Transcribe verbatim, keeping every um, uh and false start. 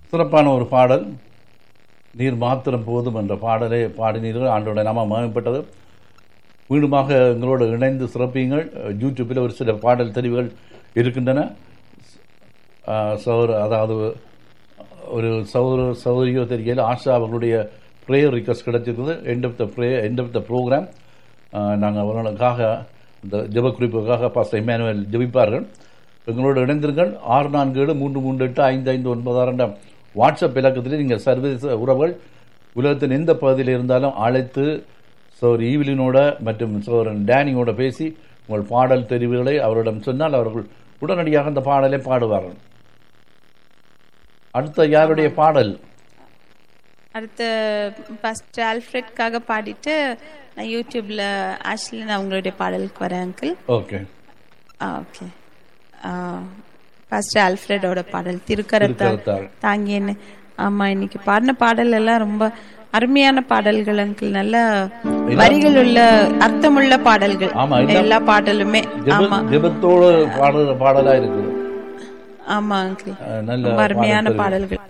சிறப்பான ஒரு பாடல். நீர் மாத்திரம் போதும் என்ற பாடலை பாடினீர்கள். ஆண்டோட நாம மகிமைப்பட்டது. மீண்டுமாக எங்களோடு இணைந்து சிறப்பியுங்கள். யூடியூப்பில் ஒரு சில பாடல் தெரிவுகள் இருக்கின்றன. சௌர அதாவது ஒரு சௌர சௌரியோ தெரியல ஆஷா அவர்களுடைய ப்ரேயர் ரிக்வஸ்ட் கிடைச்சிருக்குது. End of the pray end of the program நாங்கள் அவர்களுக்காக இந்த ஜெப குறிப்புக்காக பாஸ்டர் இமானுவேல் ஜெபிப்பார்கள். எங்களோடு இணைந்திருங்கள். ஆறு நான்கு ஏழு மூன்று மூன்று எட்டு ஐந்து ஐந்து ஒன்பது ஆறு என்ற வாட்ஸ்அப் இலக்கத்திலே நீங்கள் சர்வதேச உறவுகள் உலகத்தின் எந்த பகுதியில் இருந்தாலும் அழைத்து சோர் ஈவிலினோட மற்றும் சோரன் டேனியோட பேசி உங்கள் பாடல் தெரிவுகளை அவரிடம் சொன்னால் அவர்கள் உடனடியாக அந்த பாடலை பாடுவார்கள். அடுத்த யாருடைய பாடல்? அடுத்த பாஸ்டர் ஆல்ஃபிரட்காக பாடிட்டு நான் யூடியூப்ல ஆஷ்லின் அவங்களுடைய பாடலுக்கு வரேன் அங்கிள். Okay okay. பாஸ்டர் ஆல்ஃபிரடோட பாடல் திருக்கரத்தால் தாங்கியன்னு. ஆமா, இன்னைக்கு பாடின பாடல் எல்லாம் ரொம்ப அருமையான பாடல்கள் அங்கிள். நல்ல வரிகள் உள்ள அர்த்தமுள்ள பாடல்கள். எல்லா பாடலுமே ஆமா ஜெபத்தோட பாடல் பாடலா இருக்குது. ஆமா அங்கிள், நல்ல அருமையான பாடல்கள்.